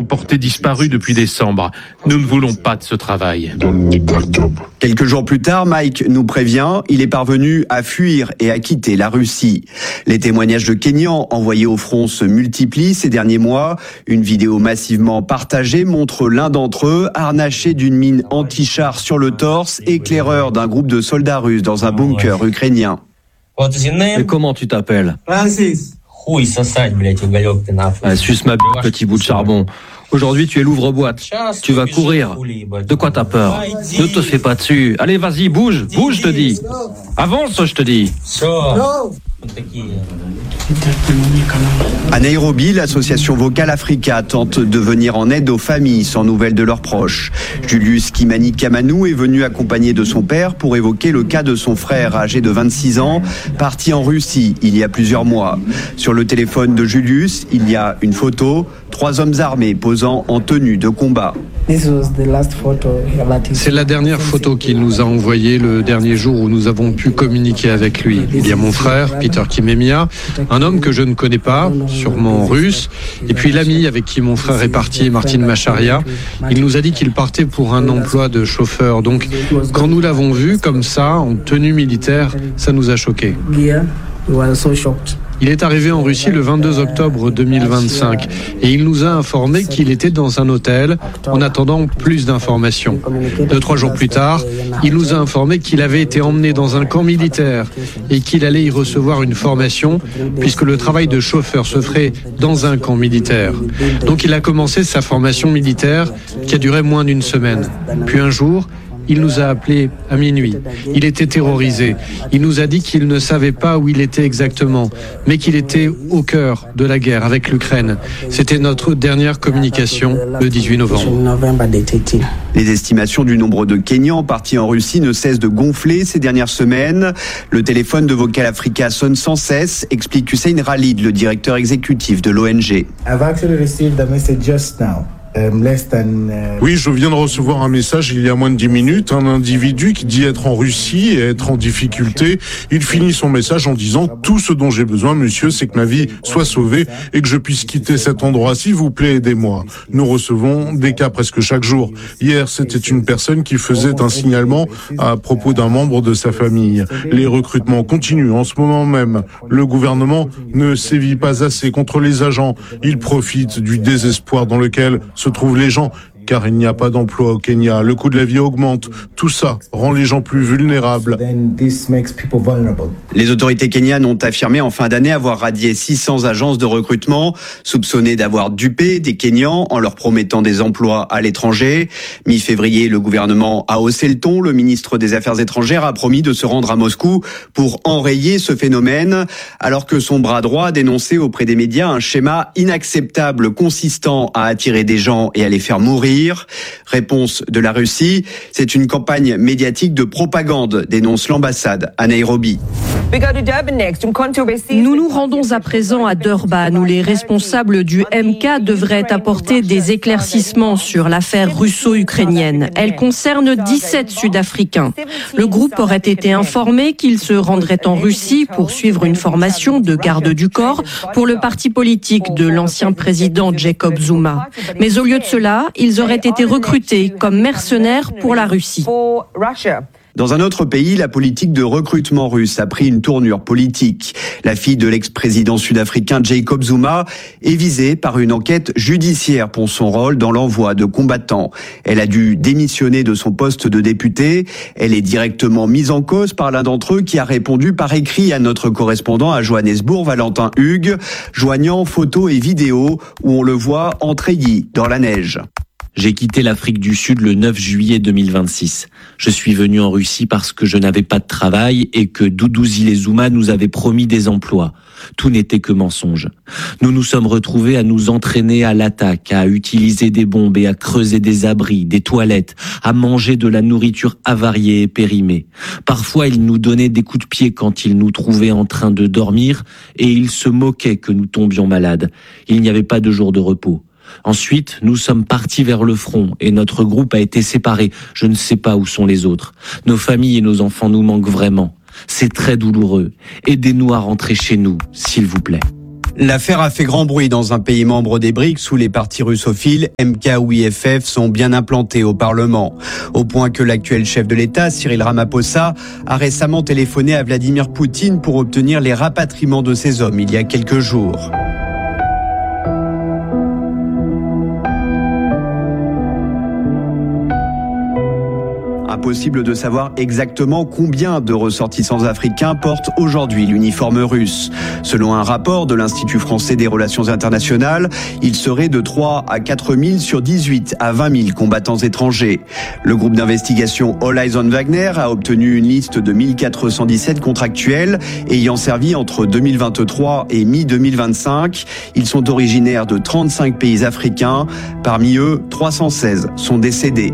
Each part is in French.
porté disparu depuis décembre. Nous ne voulons pas de ce travail. Quelques jours plus tard, Mike nous prévient, il est parvenu à fuir et à quitter la Russie. Les témoignages de Kenyans envoyés au front se multiplient ces derniers mois. Une vidéo massivement partagée montre l'un d'entre eux harnaché d'une mine anti-char sur le torse, éclaireur d'un groupe de soldats russes dans un bunker ukrainien. Et comment tu t'appelles? Francis. Suce ma petit bout de charbon. Aujourd'hui, tu es l'ouvre-boîte. Tu vas courir. De quoi t'as peur? Ne te fais pas dessus. Allez, vas-y, bouge, je te dis. Avance, je te dis. À Nairobi, l'association Vocal Africa tente de venir en aide aux familles sans nouvelles de leurs proches. Julius Kimani Kamanou est venu accompagné de son père pour évoquer le cas de son frère âgé de 26 ans, parti en Russie il y a plusieurs mois. Sur le téléphone de Julius, il y a une photo, 3 hommes armés posant en tenue de combat. C'est la dernière photo qu'il nous a envoyée le dernier jour où nous avons pu communiquer avec lui. Il y a mon frère, Peter Kimemia, un homme que je ne connais pas, sûrement russe, et puis l'ami avec qui mon frère est parti, Martin Macharia. Il nous a dit qu'il partait pour un emploi de chauffeur. Donc, quand nous l'avons vu comme ça, en tenue militaire, ça nous a choqués. Il est arrivé en Russie le 22 octobre 2025 et il nous a informé qu'il était dans un hôtel en attendant plus d'informations. 2-3 jours plus tard, il nous a informé qu'il avait été emmené dans un camp militaire et qu'il allait y recevoir une formation puisque le travail de chauffeur se ferait dans un camp militaire. Donc il a commencé sa formation militaire qui a duré moins d'une semaine. Puis un jour, il nous a appelés à minuit. Il était terrorisé. Il nous a dit qu'il ne savait pas où il était exactement, mais qu'il était au cœur de la guerre avec l'Ukraine. C'était notre dernière communication le 18 novembre. Les estimations du nombre de Kenyans partis en Russie ne cessent de gonfler ces dernières semaines. Le téléphone de Vocal Africa sonne sans cesse, explique Hussein Ralid, le directeur exécutif de l'ONG. Oui, je viens de recevoir un message il y a moins de 10 minutes. Un individu qui dit être en Russie et être en difficulté. Il finit son message en disant « Tout ce dont j'ai besoin, monsieur, c'est que ma vie soit sauvée et que je puisse quitter cet endroit. S'il vous plaît, aidez-moi. » Nous recevons des cas presque chaque jour. Hier, c'était une personne qui faisait un signalement à propos d'un membre de sa famille. Les recrutements continuent en ce moment même. Le gouvernement ne sévit pas assez contre les agents. Il profite du désespoir dans lequel se trouvent les gens, car il n'y a pas d'emploi au Kenya. Le coût de la vie augmente. Tout ça rend les gens plus vulnérables. Les autorités kenyanes ont affirmé en fin d'année avoir radié 600 agences de recrutement, soupçonnées d'avoir dupé des Kenyans en leur promettant des emplois à l'étranger. Mi-février, le gouvernement a haussé le ton. Le ministre des Affaires étrangères a promis de se rendre à Moscou pour enrayer ce phénomène, alors que son bras droit dénonçait auprès des médias un schéma inacceptable consistant à attirer des gens et à les faire mourir. Réponse de la Russie, c'est une campagne médiatique de propagande, dénonce l'ambassade à Nairobi. Nous nous rendons à présent à Durban, où les responsables du MK devraient apporter des éclaircissements sur l'affaire russo-ukrainienne. Elle concerne 17 Sud-Africains. Le groupe aurait été informé qu'il se rendrait en Russie pour suivre une formation de garde du corps pour le parti politique de l'ancien président Jacob Zuma. Mais au lieu de cela, ils auraient été recrutés comme mercenaires pour la Russie. Dans un autre pays, la politique de recrutement russe a pris une tournure politique. La fille de l'ex-président sud-africain Jacob Zuma est visée par une enquête judiciaire pour son rôle dans l'envoi de combattants. Elle a dû démissionner de son poste de députée. Elle est directement mise en cause par l'un d'entre eux qui a répondu par écrit à notre correspondant à Johannesburg, Valentin Hugues, joignant photos et vidéos où on le voit entreillis dans la neige. J'ai quitté l'Afrique du Sud le 9 juillet 2026. Je suis venu en Russie parce que je n'avais pas de travail et que Doudou Zuma nous avait promis des emplois. Tout n'était que mensonge. Nous nous sommes retrouvés à nous entraîner à l'attaque, à utiliser des bombes et à creuser des abris, des toilettes, à manger de la nourriture avariée et périmée. Parfois, ils nous donnaient des coups de pied quand ils nous trouvaient en train de dormir et ils se moquaient que nous tombions malades. Il n'y avait pas de jour de repos. Ensuite, nous sommes partis vers le front et notre groupe a été séparé. Je ne sais pas où sont les autres. Nos familles et nos enfants nous manquent vraiment. C'est très douloureux. Aidez-nous à rentrer chez nous, s'il vous plaît. L'affaire a fait grand bruit dans un pays membre des BRICS où les partis russophiles, MK ou IFF, sont bien implantés au Parlement. Au point que l'actuel chef de l'État, Cyril Ramaphosa, a récemment téléphoné à Vladimir Poutine pour obtenir les rapatriements de ces hommes il y a quelques jours. Impossible de savoir exactement combien de ressortissants africains portent aujourd'hui l'uniforme russe. Selon un rapport de l'Institut français des relations internationales, il serait de 3 à 4 000 sur 18 à 20 000 combattants étrangers. Le groupe d'investigation All Eyes on Wagner a obtenu une liste de 1417 contractuels ayant servi entre 2023 et mi-2025. Ils sont originaires de 35 pays africains. Parmi eux, 316 sont décédés.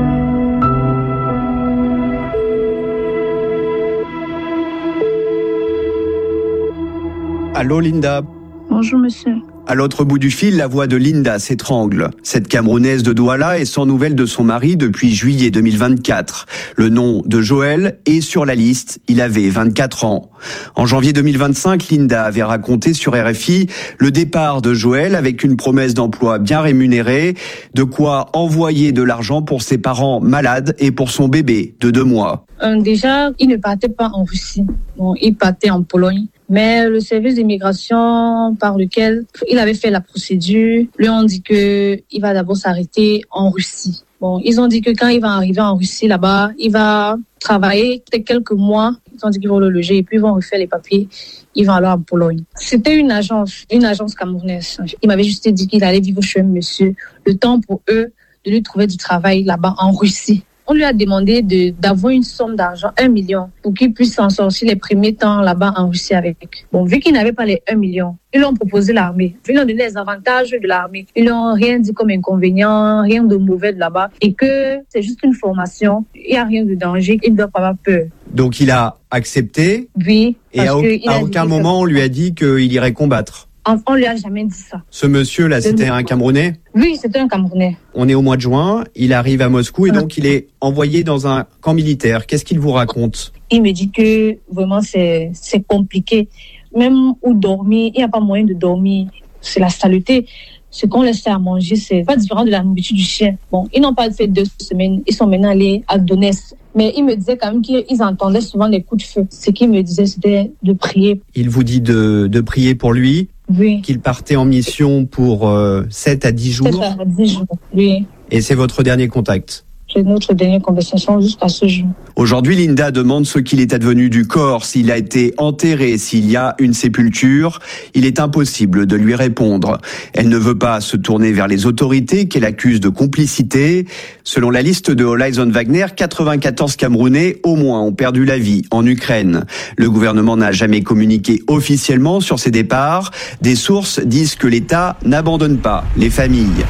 Allô Linda. Bonjour monsieur. À l'autre bout du fil, la voix de Linda s'étrangle. Cette Camerounaise de Douala est sans nouvelles de son mari depuis juillet 2024. Le nom de Joël est sur la liste. Il avait 24 ans. En janvier 2025, Linda avait raconté sur RFI le départ de Joël avec une promesse d'emploi bien rémunérée, de quoi envoyer de l'argent pour ses parents malades et pour son bébé de 2 mois. Déjà, il ne partait pas en Russie. Bon, il partait en Pologne. Mais le service d'immigration par lequel il avait fait la procédure, lui ont dit qu'il va d'abord s'arrêter en Russie. Bon, ils ont dit que quand il va arriver en Russie, là-bas, il va travailler peut-être quelques mois. Ils ont dit qu'ils vont le loger et puis ils vont refaire les papiers. Ils vont aller en Pologne. C'était une agence camerounaise. Il m'avait juste dit qu'il allait vivre chez un monsieur. Le temps pour eux de lui trouver du travail là-bas en Russie. On lui a demandé d'avoir une somme d'argent, 1 million, pour qu'il puisse s'en sortir les premiers temps là-bas en Russie avec. Bon, vu qu'il n'avait pas les 1 million, ils lui ont proposé l'armée. Ils lui ont donné les avantages de l'armée. Ils n'ont rien dit comme inconvénient, rien de mauvais de là-bas. Et que c'est juste une formation. Il n'y a rien de danger. Il ne doit pas avoir peur. Donc il a accepté. Oui. Et à aucun moment on lui a dit qu'il irait combattre. On lui a jamais dit ça. Ce monsieur-là, c'était un Camerounais ? Oui, c'était un Camerounais. On est au mois de juin, il arrive à Moscou et donc il est envoyé dans un camp militaire. Qu'est-ce qu'il vous raconte ? Il me dit que vraiment c'est compliqué. Même où dormir, il n'y a pas moyen de dormir. C'est la saleté. Ce qu'on laisse à manger, c'est pas différent de la nourriture du chien. Bon, ils n'ont pas fait 2 semaines. Ils sont maintenant allés à Donetsk. Mais il me disait quand même qu'ils entendaient souvent des coups de feu. Ce qu'il me disait, c'était de prier. Il vous dit de prier pour lui ? Oui. Qu'il partait en mission pour 7 à 10 jours. 7 à 10 jours, oui. Et c'est votre dernier contact ? C'est notre dernière conversation jusqu'à ce jour. Aujourd'hui, Linda demande ce qu'il est advenu du corps, s'il a été enterré, s'il y a une sépulture. Il est impossible de lui répondre. Elle ne veut pas se tourner vers les autorités qu'elle accuse de complicité. Selon la liste de All Eyes on Wagner, 94 Camerounais au moins ont perdu la vie en Ukraine. Le gouvernement n'a jamais communiqué officiellement sur ces départs. Des sources disent que l'État n'abandonne pas les familles.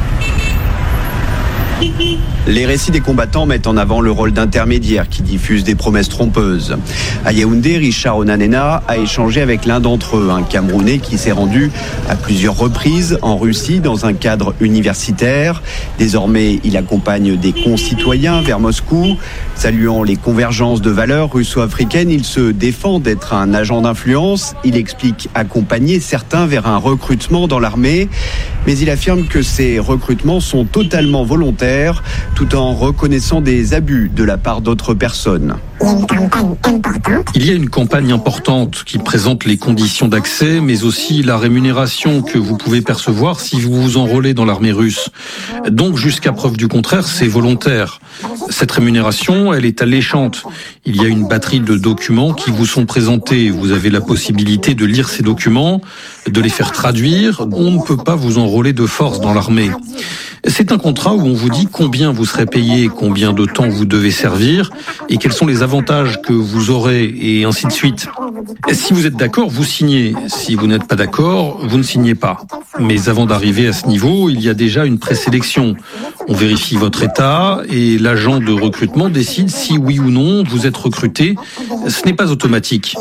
Les récits des combattants mettent en avant le rôle d'intermédiaires qui diffusent des promesses trompeuses. À Yaoundé, Richard Onanena a échangé avec l'un d'entre eux, un Camerounais qui s'est rendu à plusieurs reprises en Russie dans un cadre universitaire. Désormais, il accompagne des concitoyens vers Moscou. Saluant les convergences de valeurs russo-africaines, il se défend d'être un agent d'influence. Il explique accompagner certains vers un recrutement dans l'armée. Mais il affirme que ces recrutements sont totalement volontaires, tout en reconnaissant des abus de la part d'autres personnes. Il y a une campagne importante qui présente les conditions d'accès, mais aussi la rémunération que vous pouvez percevoir si vous vous enrôlez dans l'armée russe. Donc, jusqu'à preuve du contraire, c'est volontaire. Cette rémunération, elle est alléchante. Il y a une batterie de documents qui vous sont présentés. Vous avez la possibilité de lire ces documents, de les faire traduire. On ne peut pas vous enrôler de force dans l'armée. C'est un contrat où on vous dit combien vous serez payé, combien de temps vous devez servir et quels sont les avantages que vous aurez et ainsi de suite. Et si vous êtes d'accord, vous signez. Si vous n'êtes pas d'accord, vous ne signez pas. Mais avant d'arriver à ce niveau, il y a déjà une présélection. On vérifie votre état et l'agent de recrutement décide si oui ou non vous êtes recruté. Ce n'est pas automatique.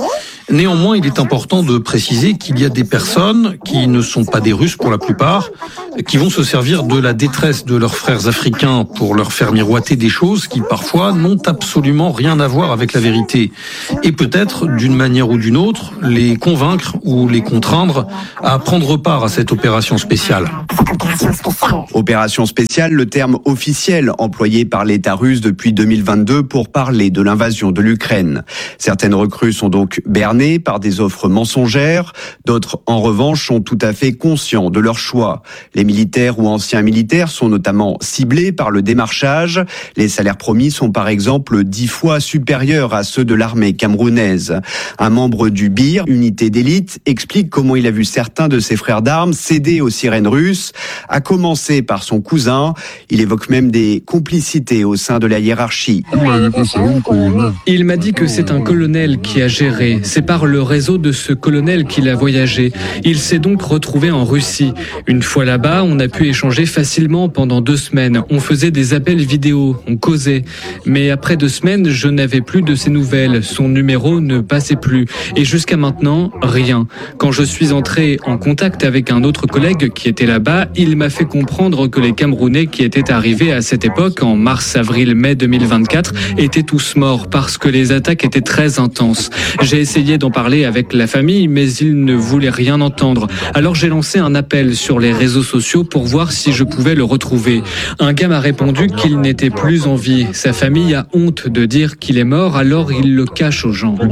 Néanmoins, il est important de préciser qu'il y a des personnes qui ne sont pas des Russes pour la plupart, qui vont se servir de la détresse de leurs frères africains pour leur faire miroiter des choses qui parfois n'ont absolument rien à voir avec la vérité. Et peut-être, d'une manière ou d'une autre, les convaincre ou les contraindre à prendre part à cette opération spéciale. Opération spéciale, le terme officiel employé par l'État russe depuis 2022 pour parler de l'invasion de l'Ukraine. Certaines recrues sont donc bernées par des offres mensongères, d'autres en revanche sont tout à fait conscients de leur choix. Les militaires ou anciens militaires sont notamment ciblés par le démarchage. Les salaires promis sont par exemple 10 fois supérieurs à ceux de l'armée camerounaise. Un membre du BIR, unité d'élite, explique comment il a vu certains de ses frères d'armes céder aux sirènes russes, à commencer par son cousin. Il évoque même des complicités au sein de la hiérarchie. Il m'a dit que c'est un colonel qui a géré. C'est par le réseau de ce colonel qu'il a voyagé. Il s'est donc retrouvé en Russie. Une fois là-bas, on a pu échanger facilement pendant 2 semaines. On faisait des appels vidéo, on causait. Mais après 2 semaines, je n'avais plus de ses nouvelles. Son numéro ne passait plus. Et jusqu'à maintenant, rien. Quand je suis entré en contact avec un autre collègue qui était là-bas, il m'a fait comprendre que les Camerounais qui étaient arrivés à cette époque, en mars, avril, mai 2024, étaient tous morts parce que les attaques étaient très intenses. J'ai essayé d'en parler avec la famille, mais ils ne voulaient rien entendre. Alors j'ai lancé un appel sur les réseaux sociaux pour voir si je pouvais le retrouver. Un gars m'a répondu qu'il n'était plus en vie. Sa famille a honte de dire qu'il est mort, alors il le cache aux gens.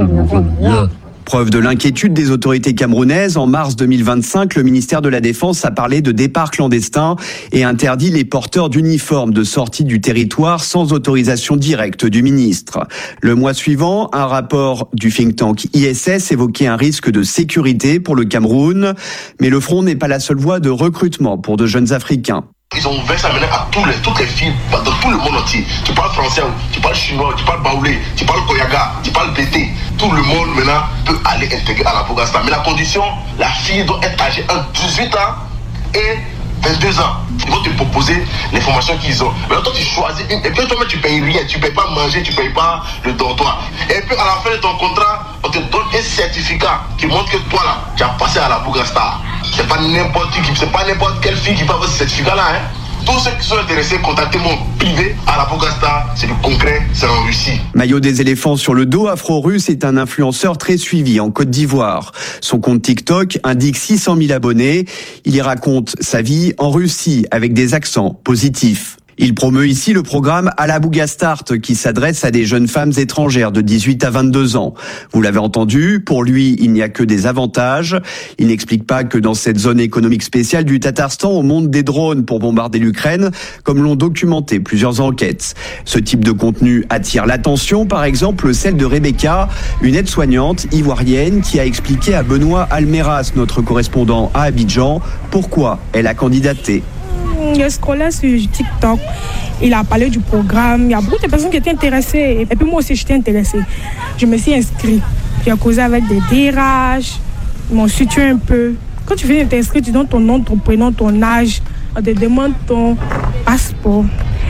Preuve de l'inquiétude des autorités camerounaises, en mars 2025, le ministère de la Défense a parlé de départ clandestin et interdit les porteurs d'uniformes de sortie du territoire sans autorisation directe du ministre. Le mois suivant, un rapport du think tank ISS évoquait un risque de sécurité pour le Cameroun, mais le front n'est pas la seule voie de recrutement pour de jeunes Africains. Ils ont ouvert ça maintenant à toutes les filles dans tout le monde entier. Tu parles français, tu parles chinois, tu parles baoulé, tu parles koyaga, tu parles bété. Tout le monde maintenant peut aller intégrer à la Bogasta. Mais la condition, la fille doit être âgée entre 18 ans et 22 ans. Ils vont te proposer les formations qu'ils ont. Mais toi, tu choisis une. Et puis toi-même, tu payes rien. Tu ne payes pas manger, tu ne payes pas le dortoir. Et puis à la fin de ton contrat, on te donne un certificat qui montre que toi, là, tu as passé à la Bogasta. C'est pas n'importe qui, c'est pas n'importe quelle fille qui peut avoir ce certificat-là. Hein. Tous ceux qui sont intéressés, contactez mon privé à la Bogasta. C'est du concret, c'est en Russie. Maillot des éléphants sur le dos, Afro-Russe est un influenceur très suivi en Côte d'Ivoire. Son compte TikTok indique 600 000 abonnés. Il y raconte sa vie en Russie avec des accents positifs. Il promeut ici le programme À la Bougastart qui s'adresse à des jeunes femmes étrangères de 18 à 22 ans. Vous l'avez entendu, pour lui, il n'y a que des avantages. Il n'explique pas que dans cette zone économique spéciale du Tatarstan, on monte des drones pour bombarder l'Ukraine, comme l'ont documenté plusieurs enquêtes. Ce type de contenu attire l'attention, par exemple celle de Rebecca, une aide-soignante ivoirienne qui a expliqué à Benoît Almeras, notre correspondant à Abidjan, pourquoi elle a candidaté. Je scrollais sur TikTok, il a parlé du programme, il y a beaucoup de personnes qui étaient intéressées. Et puis moi aussi, j'étais intéressée. Je me suis inscrite. J'ai causé avec des DRH, ils m'ont soutenu un peu. Quand tu viens t'inscrire, tu donnes ton nom, ton prénom, ton âge, on te demande ton passeport.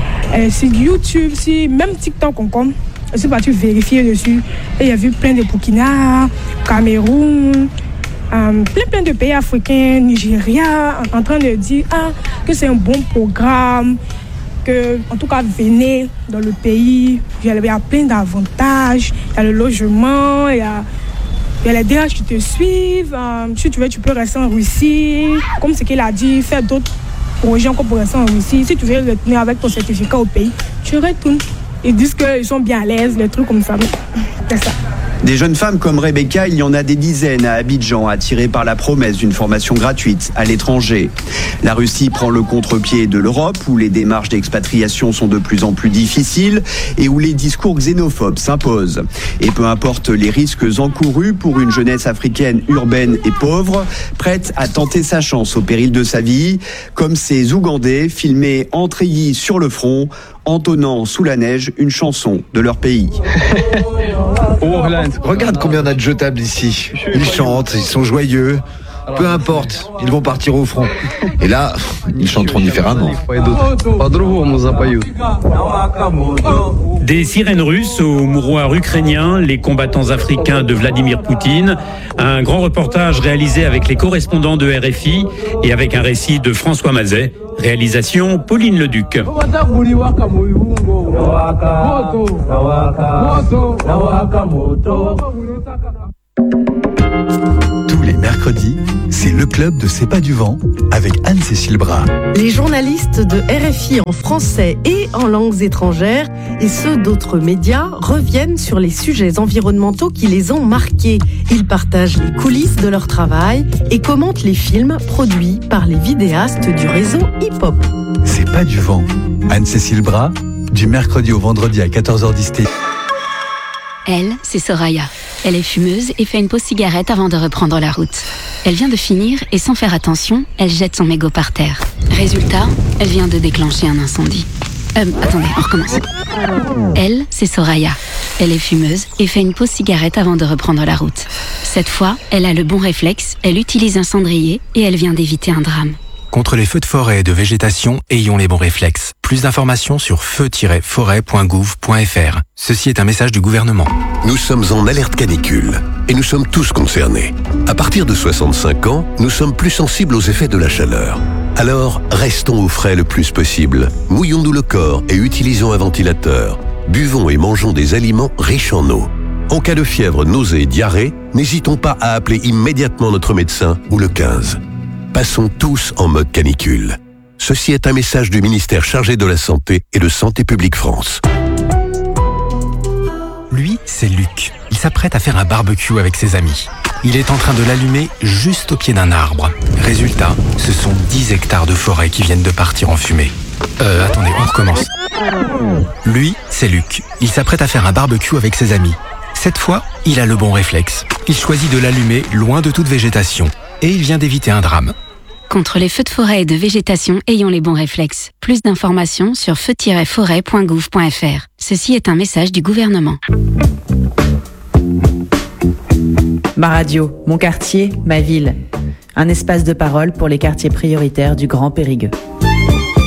Sur YouTube, même TikTok, je suis partie vérifier dessus. Et il y a vu plein de Burkina, Cameroun, plein de pays africains, Nigeria, en train de dire que c'est un bon programme, que en tout cas venez dans le pays, il y a plein d'avantages, il y a le logement, il y a les DRH qui te suivent, si tu veux tu peux rester en Russie, comme ce qu'il a dit, faire d'autres projets encore pour rester en Russie, si tu veux retourner avec ton certificat au pays, tu retournes. Ils disent qu'ils sont bien à l'aise, les trucs comme ça, c'est ça. Des jeunes femmes comme Rebecca, il y en a des dizaines à Abidjan, attirées par la promesse d'une formation gratuite à l'étranger. La Russie prend le contre-pied de l'Europe, où les démarches d'expatriation sont de plus en plus difficiles et où les discours xénophobes s'imposent. Et peu importe les risques encourus pour une jeunesse africaine urbaine et pauvre, prête à tenter sa chance au péril de sa vie, comme ces Ougandais filmés en treillis sur le front, entonnant sous la neige une chanson de leur pays. Regarde combien on a de jetables ici. Ils chantent, ils sont joyeux. peu importe, ils vont partir au front. Et là, ils chanteront différemment. Des sirènes russes au mouroir ukrainien, les combattants africains de Vladimir Poutine. Un grand reportage réalisé avec les correspondants de RFI et avec un récit de François Mazet. Réalisation Pauline Leduc. Tous les mercredis, c'est le club de C'est pas du vent avec Anne-Cécile Bras. Les journalistes de RFI en français et en langues étrangères et ceux d'autres médias reviennent sur les sujets environnementaux qui les ont marqués. Ils partagent les coulisses de leur travail et commentent les films produits par les vidéastes du réseau hip-hop. C'est pas du vent. Anne-Cécile Bras, du mercredi au vendredi à 14h10. Elle, c'est Soraya. Elle est fumeuse et fait une pause cigarette avant de reprendre la route. Elle vient de finir et sans faire attention, elle jette son mégot par terre. Résultat, elle vient de déclencher un incendie. Attendez, on recommence. Elle, c'est Soraya. Elle est fumeuse et fait une pause cigarette avant de reprendre la route. Cette fois, elle a le bon réflexe, elle utilise un cendrier et elle vient d'éviter un drame. Contre les feux de forêt et de végétation, ayons les bons réflexes. Plus d'informations sur feu-forêt.gouv.fr. Ceci est un message du gouvernement. Nous sommes en alerte canicule et nous sommes tous concernés. À partir de 65 ans, nous sommes plus sensibles aux effets de la chaleur. Alors, restons au frais le plus possible. Mouillons-nous le corps et utilisons un ventilateur. Buvons et mangeons des aliments riches en eau. En cas de fièvre, nausée et diarrhée, n'hésitons pas à appeler immédiatement notre médecin ou le 15. Passons tous en mode canicule. Ceci est un message du ministère chargé de la Santé et de Santé publique France. Lui, c'est Luc. Il s'apprête à faire un barbecue avec ses amis. Il est en train de l'allumer juste au pied d'un arbre. Résultat, ce sont 10 hectares de forêt qui viennent de partir en fumée. Attendez, on recommence. Lui, c'est Luc. Il s'apprête à faire un barbecue avec ses amis. Cette fois, il a le bon réflexe. Il choisit de l'allumer loin de toute végétation. Et il vient d'éviter un drame. Contre les feux de forêt et de végétation, ayons les bons réflexes. Plus d'informations sur feu-forêt.gouv.fr. Ceci est un message du gouvernement. Ma radio, mon quartier, ma ville. Un espace de parole pour les quartiers prioritaires du Grand Périgueux.